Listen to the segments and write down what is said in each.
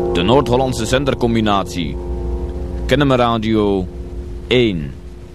De Noord-Hollandse zendercombinatie. Kennemer Radio 1.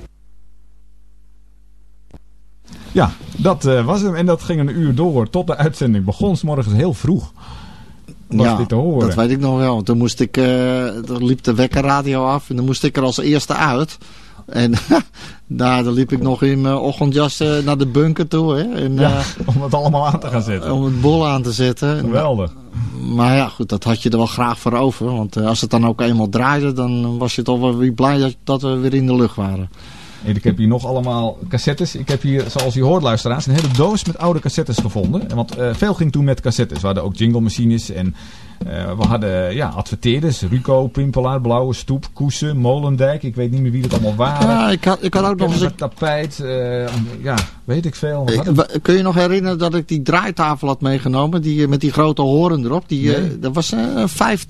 Ja, dat was hem. En dat ging een uur door tot de uitzending begon. 's morgens heel vroeg. Was dit te horen. Dat weet ik nog wel. Want toen moest ik, dan liep de wekkerradio af en dan moest ik er als eerste uit. En dan liep ik nog in mijn ochtendjas naar de bunker toe. Hè? En, om het allemaal aan te gaan zetten. Om het bol aan te zetten. Geweldig. Maar ja, goed, dat had je er wel graag voor over. Want als het dan ook eenmaal draaide, dan was je toch wel weer blij dat we weer in de lucht waren. En ik heb hier nog allemaal cassettes. Ik heb hier, zoals u hoort luisteraars, een hele doos met oude cassettes gevonden. Want veel ging toen met cassettes. We hadden ook jingle machines en we hadden adverteerders. Ruco, Pimpelaar, Blauwe Stoep, Koesen, Molendijk. Ik weet niet meer wie het allemaal waren. Ja, ik had ook nog eens een tapijt. Weet ik veel. Kun je nog herinneren dat ik die draaitafel had meegenomen? Met die grote horen erop. Dat was een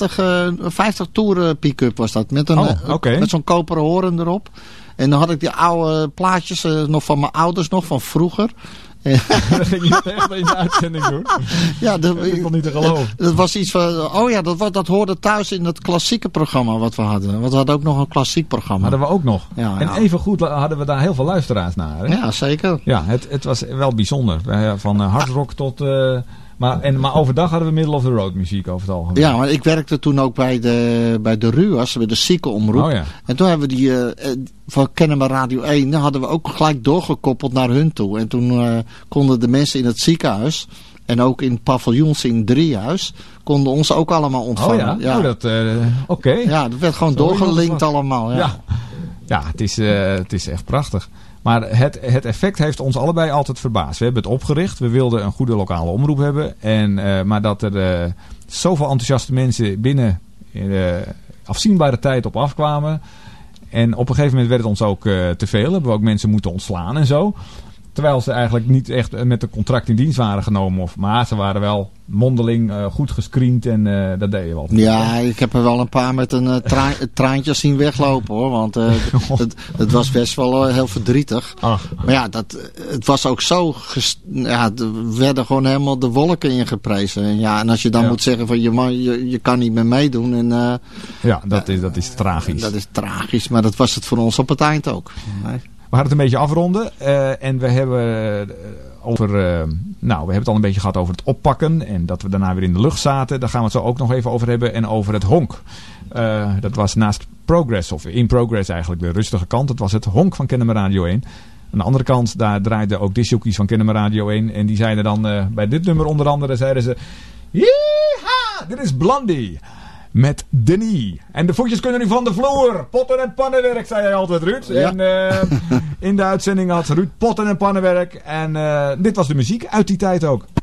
50 toeren pick-up was dat. Met zo'n koperen horen erop. En dan had ik die oude plaatjes nog van mijn ouders, nog van vroeger. Dat ging je echt in de uitzending doen. Ja, dat is nog niet te geloven. Dat was iets van, dat hoorde thuis in het klassieke programma wat we hadden. Want we hadden ook nog een klassiek programma. Hadden we ook nog. Ja, en even goed hadden we daar heel veel luisteraars naar. Hè? Ja, zeker. Ja, het was wel bijzonder. Van hardrock tot... Maar overdag hadden we middle of the road muziek over het algemeen. Ja, maar ik werkte toen ook bij de RUAS, bij de ziekenomroep. Oh ja. En toen hebben we die van Kennemer Radio 1, hadden we ook gelijk doorgekoppeld naar hun toe. En toen konden de mensen in het ziekenhuis en ook in paviljoens in Driehuis, konden ons ook allemaal ontvangen. Oh ja? Oké. Ja, dat werd gewoon doorgelinkt allemaal. Ja, het is echt prachtig. Maar het effect heeft ons allebei altijd verbaasd. We hebben het opgericht. We wilden een goede lokale omroep hebben. Maar dat er zoveel enthousiaste mensen binnen afzienbare tijd op afkwamen. En op een gegeven moment werd het ons ook te veel. Hebben we ook mensen moeten ontslaan en zo. Terwijl ze eigenlijk niet echt met een contract in dienst waren genomen. Maar ze waren wel mondeling goed gescreend en dat deden we wel. Ja, ik heb er wel een paar met een traantje zien weglopen hoor. Want het was best wel heel verdrietig. Ach. Maar ja, het was ook zo... er werden gewoon helemaal de wolken ingeprezen. En als je dan moet zeggen van je kan niet meer meedoen. En, dat is tragisch. Dat is tragisch, maar dat was het voor ons op het eind ook. Nee. We gaan het een beetje afronden. En we hebben we hebben het al een beetje gehad over het oppakken. En dat we daarna weer in de lucht zaten. Daar gaan we het zo ook nog even over hebben. En over het honk. Dat was naast Progress, of in Progress eigenlijk, de rustige kant. Het was het honk van Kennemer Radio 1. Aan de andere kant, daar draaiden ook discjockeys van Kennemer Radio 1. En die zeiden dan, bij dit nummer onder andere, zeiden ze... Yeeha, dit is Blondie. Met Denis. En de voetjes kunnen nu van de vloer. Potten en pannenwerk, zei hij altijd, Ruud. Ja. En in de uitzending had Ruud potten en pannenwerk. En dit was de muziek uit die tijd ook.